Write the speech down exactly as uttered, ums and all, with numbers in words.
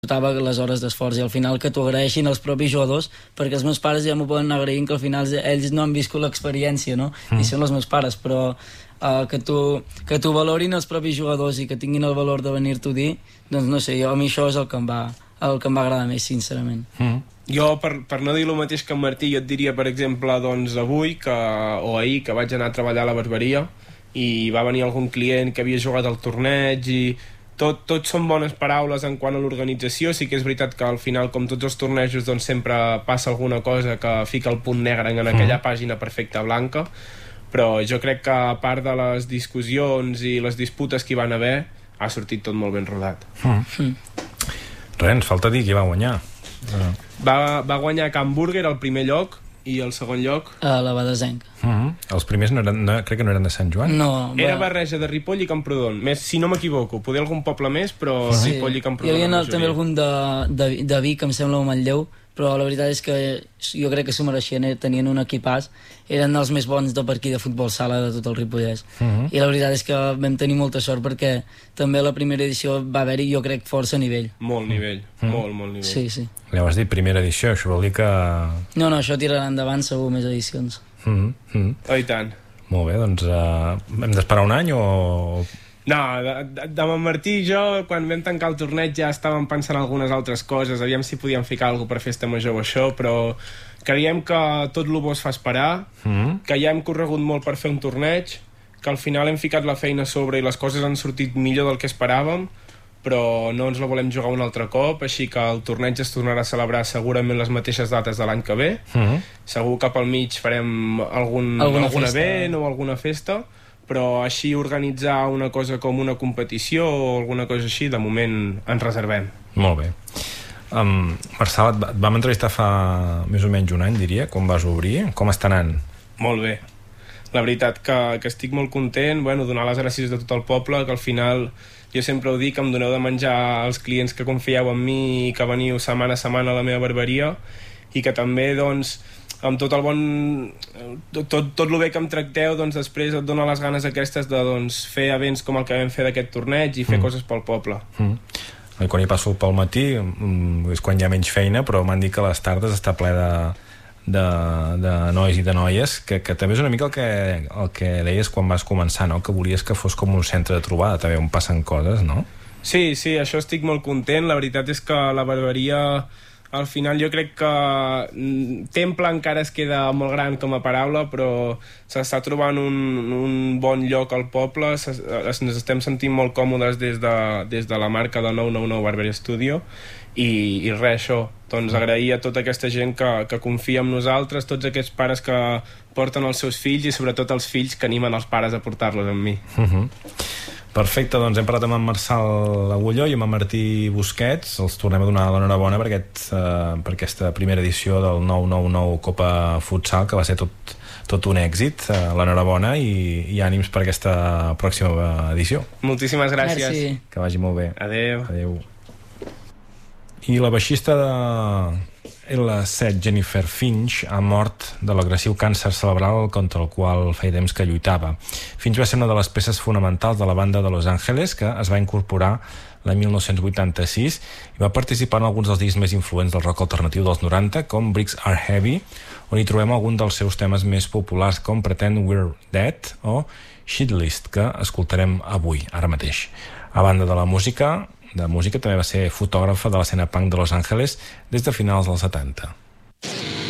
notava les hores d'esforç i al final que t'ho agraeixin els propis jugadors, perquè els meus pares ja m'ho poden anar agraint, que al final ells no han viscut l'experiència, no? Mm. I són els meus pares, però uh, que t'ho que t'ho valorin els propis jugadors i que tinguin el valor de venir-t'ho a dir, doncs no sé, jo, a mi això és el que em va, el que em va agradar més, sincerament. Mm. Jo, per, per no dir el mateix que en Martí, jo et diria, per exemple, doncs avui que, o ahir, que vaig anar a treballar a la barberia i va venir algun client que havia jugat al torneig i tot, tot són bones paraules en quant a l'organització. Sí que és veritat que al final, com tots els tornejos, doncs sempre passa alguna cosa que fica el punt negre en aquella mm. pàgina perfecta blanca, però jo crec que a part de les discussions i les disputes que hi van haver, ha sortit tot molt ben rodat. Mm. Mm. Res, ens falta dir qui va guanyar. Uh. Va, va guanyar Can Burger al primer lloc i el segon lloc a la Badesenc. Uh -huh. Els primers no eren, no, crec que no eren de Sant Joan. No, era barreja de Ripoll i Camprodon, més, si no m'equivoco, poder algun poble més, però sí. Ripoll i Camprodon. Hi havia també algun de, de, de Vic, em sembla, o Manlleu, però la veritat és que jo crec que s'ho mereixien, tenien un equipàs, eren els més bons de per aquí de futbol sala de tot el Ripollès. Uh -huh. I la veritat és que vam tenir molta sort perquè també la primera edició va haver-hi, jo crec, força nivell. Molt nivell, uh -huh. molt, molt nivell. Sí, sí. Ja vas dir primera edició, això vol dir que... No, no, això tirarà endavant segur més edicions. Uh -huh. Uh -huh. Oh, i tant. Molt bé, doncs uh, hem d'esperar un any o... No, de, de, de en Martí i jo, quan vam tancar el torneig ja estàvem pensant algunes altres coses, aviam si podíem ficar alguna cosa per festa major o això, però creiem que tot el bo es fa esperar, mm. que ja hem corregut molt per fer un torneig, que al final hem ficat la feina a sobre i les coses han sortit millor del que esperàvem, però no ens la volem jugar un altre cop, així que el torneig es tornarà a celebrar segurament les mateixes dates de l'any que ve. Mm. Segur que pel mig farem algun, algun event o alguna festa, però així organitzar una cosa com una competició o alguna cosa així, de moment ens reservem. Molt bé. Um, Marçal, et vam entrevistar fa més o menys un any, diria, quan vas obrir. Com està anant? Molt bé. La veritat que, que estic molt content, bueno, donar les gràcies de tot el poble, que al final jo sempre ho dic, em doneu de menjar als clients que confieu en mi i que veniu setmana a setmana a la meva barberia, i que també, doncs, amb tot el bon tot, tot, tot el bé que em tracteu, doncs després et dona les ganes aquestes de doncs, fer events com el que vam fer d'aquest torneig i fer mm. coses pel poble. Mm. I quan hi passo pel matí és quan hi ha menys feina, però m'han dit que a les tardes està ple de, de, de nois i de noies, que, que també és una mica el que, el que deies quan vas començar, no? Que volies que fos com un centre de trobada, també on passen coses, no? Sí, sí, això estic molt content. La veritat és que la barberia, al final jo crec que temple encara es queda molt gran com a paraula, però s'està trobant un, un bon lloc al poble, ens estem sentint molt còmodes des de, des de la marca de nou nou nou Barberia Studio, i, i res, això, doncs agrair a tota aquesta gent que, que confia en nosaltres, tots aquests pares que porten els seus fills i sobretot els fills que animen els pares a portar-los amb mi. Uh-huh. Perfecte, doncs hem parlat amb en Marçal Agulló i amb en Martí Busquets. Els tornem a donar l'enhorabona per, aquest, uh, per aquesta primera edició del nou nou nou Copa Futsal, que va ser tot, tot un èxit. Uh, l'enhorabona i, i ànims per aquesta pròxima edició. Moltíssimes gràcies. Merci. Que vagi molt bé. Adéu. Adéu. I la baixista de L set, Jennifer Finch, ha mort de l'agressiu càncer cerebral contra el qual feia temps que lluitava. Finch va ser una de les peces fonamentals de la banda de Los Angeles, que es va incorporar l'any mil nou-cents vuitanta-sis i va participar en alguns dels discs més influents del rock alternatiu dels noranta, com Bricks Are Heavy, on hi trobem algun dels seus temes més populars, com Pretend We're Dead o Shitlist, que escoltarem avui, ara mateix. A banda de la música, de música també va ser fotògrafa de l'escena punk de Los Angeles des de finals dels setanta.